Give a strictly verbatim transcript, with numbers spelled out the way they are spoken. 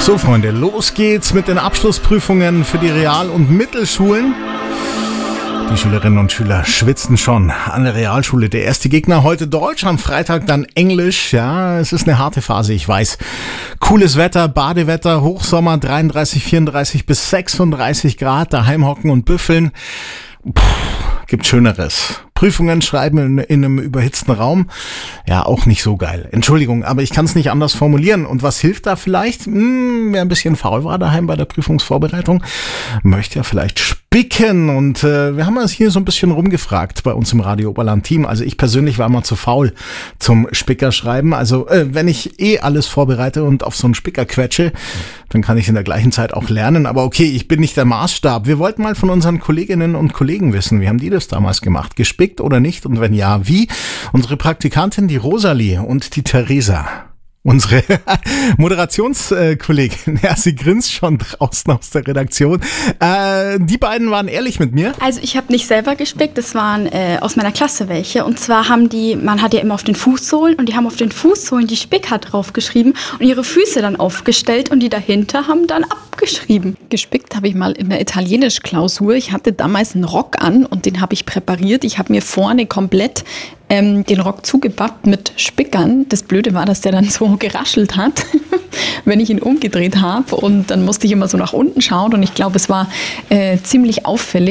So, Freunde, los geht's mit den Abschlussprüfungen für die Real- und Mittelschulen. Die Schülerinnen und Schüler schwitzen schon an der Realschule. Der erste Gegner heute Deutsch, am Freitag dann Englisch. Ja, es ist eine harte Phase, ich weiß. Cooles Wetter, Badewetter, Hochsommer, dreiunddreißig, vierunddreißig bis sechsunddreißig Grad, daheim hocken und büffeln. Puh, gibt Schöneres. Prüfungen schreiben in, in einem überhitzten Raum, ja, auch nicht so geil. Entschuldigung, aber ich kann es nicht anders formulieren. Und was hilft da vielleicht? Hm, wer ein bisschen faul war daheim bei der Prüfungsvorbereitung, möchte ja vielleicht spicken. Und äh, wir haben uns hier so ein bisschen rumgefragt bei uns im Radio Oberland-Team. Also ich persönlich war mal zu faul zum Spicker schreiben. Also äh, wenn ich eh alles vorbereite und auf so einen Spicker quetsche, dann kann ich in der gleichen Zeit auch lernen. Aber okay, ich bin nicht der Maßstab. Wir wollten mal von unseren Kolleginnen und Kollegen wissen, wie haben die das damals gemacht? Gespickt oder nicht? Und wenn ja, wie? Unsere Praktikantin, die Rosalie und die Theresa. Unsere Moderationskollegin, ja, sie grinst schon draußen aus der Redaktion. Äh, die beiden waren ehrlich mit mir. Also ich habe nicht selber gespickt, das waren äh, aus meiner Klasse welche. Und zwar haben die, man hat ja immer auf den Fußsohlen und die haben auf den Fußsohlen die Spicker draufgeschrieben und ihre Füße dann aufgestellt und die dahinter haben dann abgeschrieben. Gespickt habe ich mal in der Italienisch-Klausur. Ich hatte damals einen Rock an und den habe ich präpariert. Ich habe mir vorne komplett ähm, den Rock zugebappt mit Spickern. Das Blöde war, dass der dann so geraschelt hat, wenn ich ihn umgedreht habe. Und dann musste ich immer so nach unten schauen. Und ich glaube, es war äh, ziemlich auffällig.